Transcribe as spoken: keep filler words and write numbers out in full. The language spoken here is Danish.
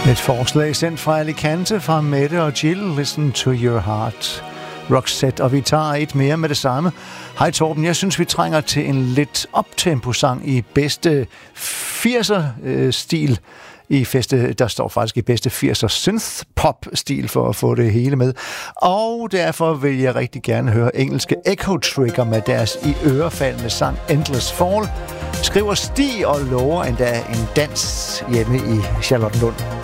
Et forslag sendt fra Alicante fra Mette og Jill. Listen to your heart. Roxette, og vi tager et mere med det samme. Hej Torben, jeg synes vi trænger til en lidt optempo-sang i bedste firser-stil. I feste, der står faktisk i bedste firser synth-pop-stil for at få det hele med. Og derfor vil jeg rigtig gerne høre engelske Echo Trigger med deres i ørefaldende sang Endless Fall. Skriver Stig og lover endda en dans hjemme i Charlottenlund.